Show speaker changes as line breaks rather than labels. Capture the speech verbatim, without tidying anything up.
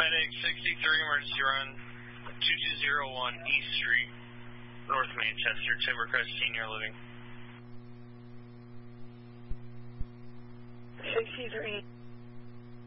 Medic sixty-three, emergency run, two two zero one East Street, North Manchester, Timbercrest Senior Living.
sixty-three.